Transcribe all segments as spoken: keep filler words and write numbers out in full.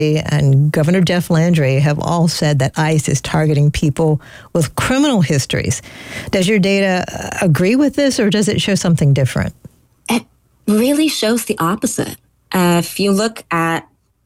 and Governor Jeff Landry have all said that ICE is targeting people with criminal histories. Does your data agree with this, or does it show something different? It really shows the opposite. Uh, if you look at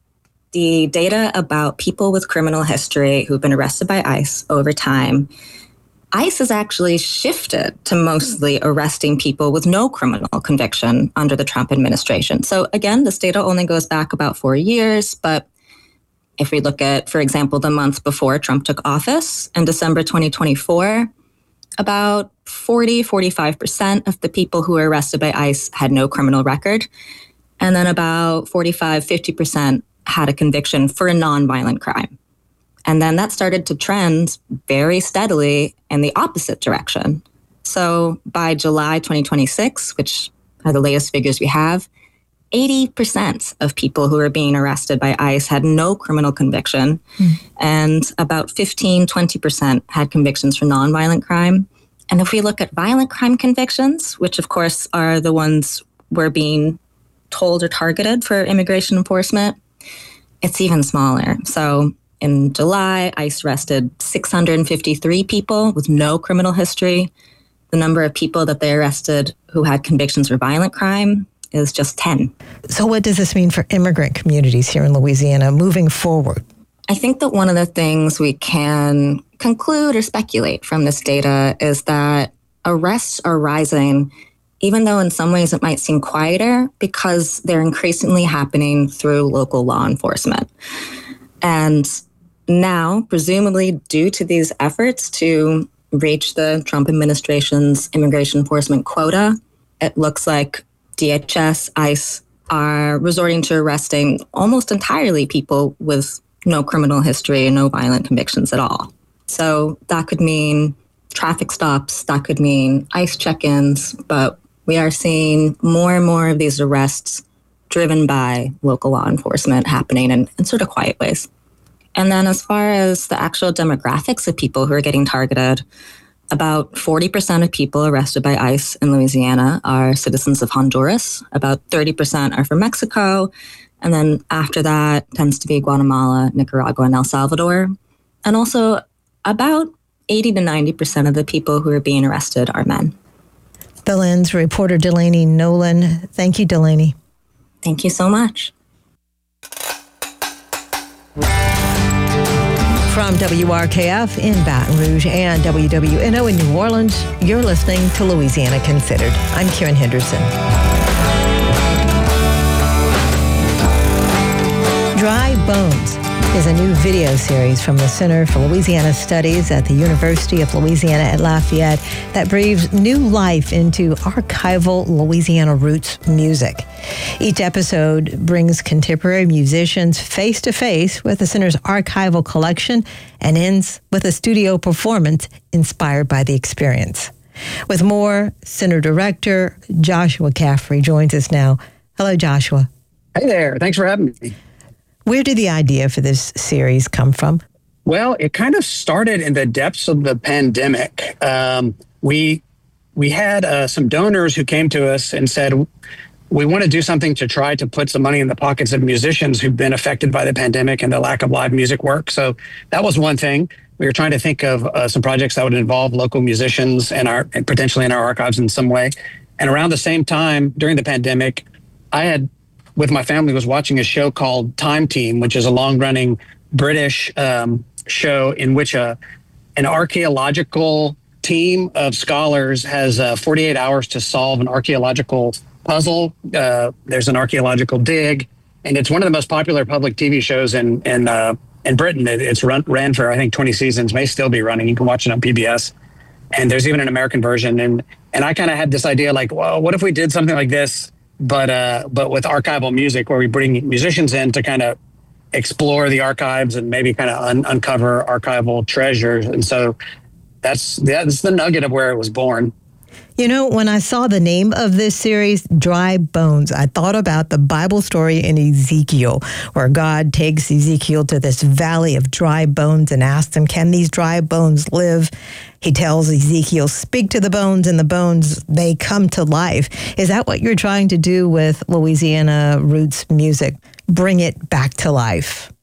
the data about people with criminal history who've been arrested by ICE over time, ICE has actually shifted to mostly arresting people with no criminal conviction under the Trump administration. So again, this data only goes back about four years, but if we look at, for example, the month before Trump took office in December twenty twenty-four, about forty, forty-five percent of the people who were arrested by ICE had no criminal record. And then about forty-five, fifty percent had a conviction for a nonviolent crime. And then that started to trend very steadily in the opposite direction. So by July twenty twenty-six, which are the latest figures we have, eighty percent of people who were being arrested by ICE had no criminal conviction, mm. and about fifteen, twenty percent had convictions for nonviolent crime. And if we look at violent crime convictions, which of course are the ones we're being told are targeted for immigration enforcement, it's even smaller. So in July, ICE arrested six hundred fifty-three people with no criminal history. The number of people that they arrested who had convictions for violent crime is just ten. So what does this mean for immigrant communities here in Louisiana moving forward? I think that one of the things we can conclude or speculate from this data is that arrests are rising, even though in some ways it might seem quieter, because they're increasingly happening through local law enforcement. And now, presumably due to these efforts to reach the Trump administration's immigration enforcement quota, it looks like D H S, ICE are resorting to arresting almost entirely people with no criminal history and no violent convictions at all. So that could mean traffic stops, that could mean ICE check-ins, but we are seeing more and more of these arrests driven by local law enforcement happening in, in sort of quiet ways. And then as far as the actual demographics of people who are getting targeted, about forty percent of people arrested by ICE in Louisiana are citizens of Honduras. About thirty percent are from Mexico. And then after that tends to be Guatemala, Nicaragua, and El Salvador. And also about eighty to ninety percent of the people who are being arrested are men. The Lens reporter Delaney Nolan. Thank you, Delaney. Thank you so much. From W R K F in Baton Rouge and W W N O in New Orleans, you're listening to Louisiana Considered. I'm Karen Henderson. Dry Bones is a new video series from the Center for Louisiana Studies at the University of Louisiana at Lafayette that breathes new life into archival Louisiana roots music. Each episode brings contemporary musicians face-to-face with the center's archival collection and ends with a studio performance inspired by the experience. With more, Center Director Joshua Caffrey joins us now. Hello, Joshua. Hey there. Thanks for having me. Where did the idea for this series come from? Well, it kind of started in the depths of the pandemic. Um, we we had uh, some donors who came to us and said, we want to do something to try to put some money in the pockets of musicians who've been affected by the pandemic and the lack of live music work. So that was one thing. We were trying to think of uh, some projects that would involve local musicians and our and potentially in our archives in some way. And around the same time, during the pandemic, I had with my family was watching a show called Time Team, which is a long-running British um, show in which a an archaeological team of scholars has uh, forty-eight hours to solve an archaeological puzzle. Uh, there's an archaeological dig, and it's one of the most popular public T V shows in in uh, in Britain. It, it's run ran for I think twenty seasons, may still be running. You can watch it on P B S, and there's even an American version. And and I kind of had this idea, like, well, what if we did something like this? But uh, but with archival music, where we bring musicians in to kind of explore the archives and maybe kind of un- uncover archival treasures. And so that's that's the nugget of where it was born. You know, when I saw the name of this series, Dry Bones, I thought about the Bible story in Ezekiel, where God takes Ezekiel to this valley of dry bones and asks him, can these dry bones live? He tells Ezekiel, speak to the bones, and the bones, they come to life. Is that what you're trying to do with Louisiana roots music? Bring it back to life?